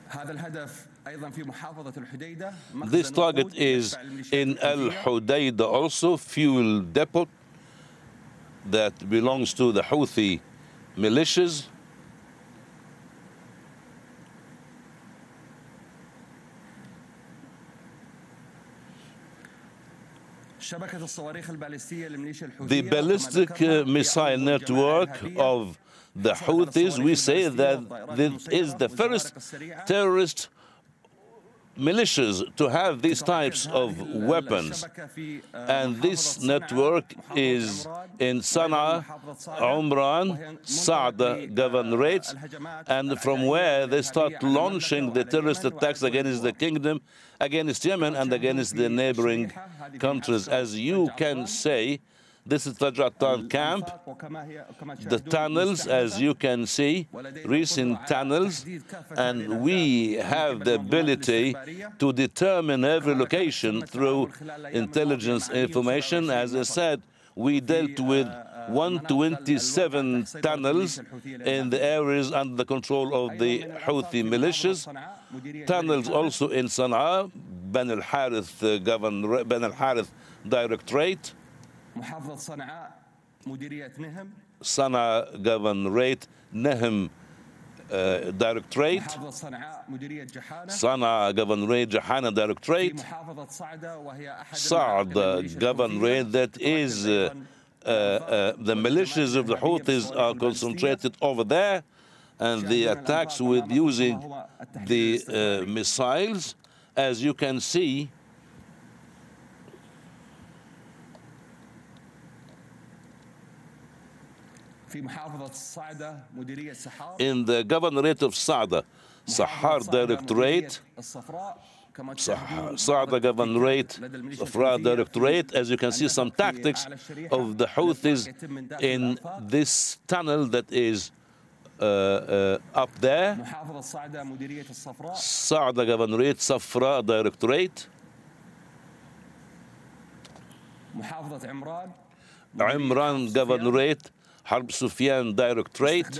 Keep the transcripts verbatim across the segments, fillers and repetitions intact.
This target is in Al Hudaydah also, fuel depot that belongs to the Houthi militias. The ballistic uh, missile network of the Houthis, we say that this is the first terrorist militias to have these types of weapons. And this network is in Sana'a, Umran, Sa'da governorate, and from where they start launching the terrorist attacks against the kingdom, against Yemen, and against the neighboring countries. As you can say, this is Tajatan camp. The tunnels, as you can see, recent tunnels, and we have the ability to determine every location through intelligence information. As I said, we dealt with one hundred twenty-seven tunnels in the areas under the control of the Houthi militias. Tunnels also in Sana'a, Ben al-Harith uh, governor, Ben al-Harith Directorate. Sana'a Governorate, Nehem uh, Directorate, Sana'a Governorate, Jahana Directorate, Sa'da Governorate, that is uh, uh, uh, the militias of the Houthis are concentrated over there, and the attacks with using the uh, missiles, as you can see, in the governorate of Sa'da, Sahar Directorate, Sa'da Governorate, Safra Directorate, as you can see, some tactics of the Houthis in this tunnel that is uh, uh, up there. Sa'da Governorate, Safra Directorate, Imran Governorate, Harb Sufyan Directorate.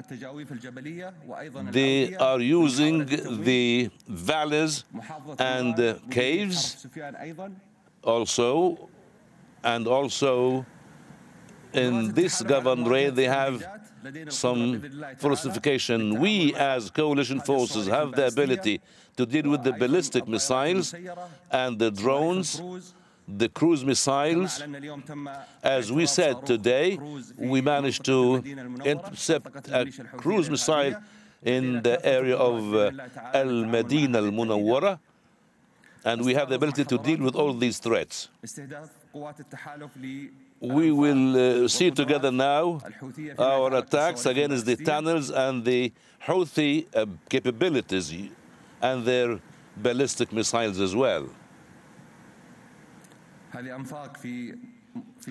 They are using the valleys and uh, caves also, and also in this governorate they have some fortification. We as coalition forces have the ability to deal with the ballistic missiles and the drones, the cruise missiles. As we said today, we managed to intercept a cruise missile in the area of uh, Al-Madinah Al-Munawwara, and we have the ability to deal with all these threats. We will uh, see together now our attacks against the tunnels and the Houthi uh, capabilities and their ballistic missiles as well.